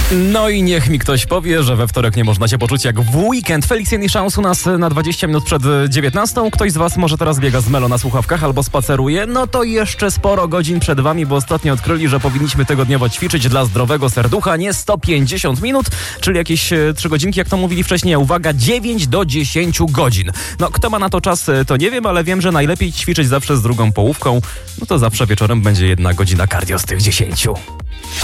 No i niech mi ktoś powie, że we wtorek nie można się poczuć jak w weekend. Felicien i Szans u nas na 20 minut przed 19. Ktoś z was może teraz biega z Melo na słuchawkach albo spaceruje. No to jeszcze sporo godzin przed wami, bo ostatnio odkryli, że powinniśmy tygodniowo ćwiczyć dla zdrowego serducha nie 150 minut, czyli jakieś 3 godzinki, jak to mówili wcześniej. A uwaga, 9 do 10 godzin. No kto ma na to czas, to nie wiem, ale wiem, że najlepiej ćwiczyć zawsze z drugą połówką. No to zawsze wieczorem będzie 1 godzina cardio z tych 10.